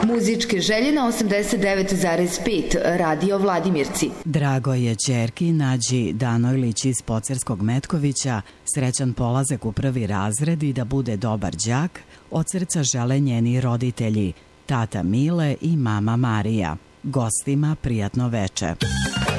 Muzičke želje na 89,5 Radio Vladimirci. Drago je ćerki Nađi Danojlić iz Pocerskog Metkovića, srećan polazak u prvi razred i da bude dobar đak, od srca žele njeni roditelji, tata Mile i mama Marija. Gostima prijatno veče.